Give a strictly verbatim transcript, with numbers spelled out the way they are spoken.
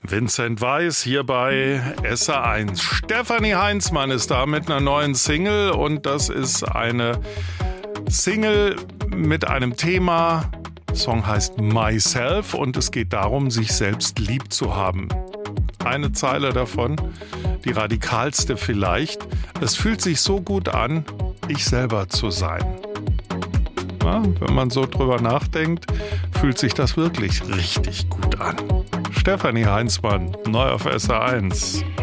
Vincent Weiss hier bei S R eins. Stefanie Heinzmann ist da mit einer neuen Single und das ist eine Single mit einem Thema. Der Song heißt Myself und es geht darum, sich selbst lieb zu haben. Eine Zeile davon, die radikalste vielleicht. Es fühlt sich so gut an, ich selber zu sein. Ja, wenn man so drüber nachdenkt, fühlt sich das wirklich richtig gut an. Stefanie Heinzmann, neu auf S R eins.